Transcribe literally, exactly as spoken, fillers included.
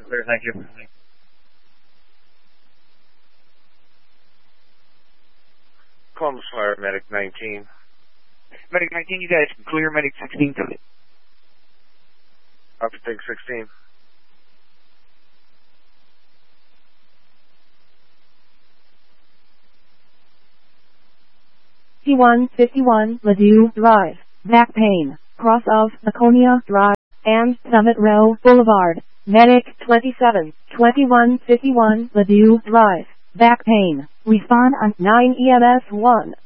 Clear, thank you. Columbus Fire, Medic nineteen. Medic nineteen, you guys clear Medic sixteen to it. Copy, take sixteen. fifty-one fifty-one Ladue Drive, back pain, cross of Laconia Drive, and Summit Row Boulevard. Medic twenty-seven twenty-one fifty-one Ladue Drive, back pain. Respond on nine E M S one.